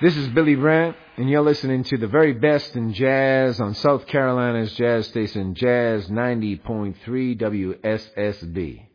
This is Billy Brandt, and you're listening to the very best in jazz on South Carolina's jazz station, Jazz 90.3 WSSB.